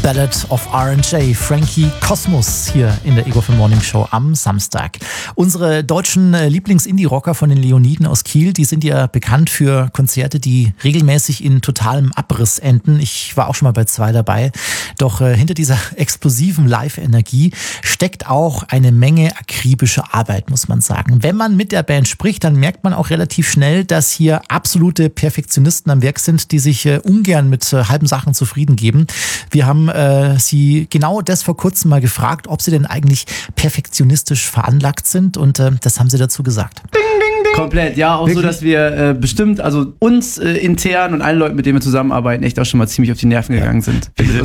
Ballad of R&J, Frankie Cosmos hier in der Ego FM Morning Show am Samstag. Unsere deutschen Lieblings-Indie-Rocker von den Leoniden aus Kiel, die sind ja bekannt für Konzerte, die regelmäßig in totalem Abriss enden. Ich war auch schon mal bei 2 dabei. Doch hinter dieser explosiven Live-Energie steckt auch eine Menge akribische Arbeit, muss man sagen. Wenn man mit der Band spricht, dann merkt man auch relativ schnell, dass hier absolute Perfektionisten am Werk sind, die sich ungern mit halben Sachen zufrieden geben. Wir haben sie genau das vor kurzem mal gefragt, ob sie denn eigentlich perfektionistisch veranlagt sind, und das haben sie dazu gesagt. Ding, ding, ding. Komplett, ja, auch wirklich? So, dass wir bestimmt, also uns intern und allen Leuten, mit denen wir zusammenarbeiten, echt auch schon mal ziemlich auf die Nerven gegangen sind.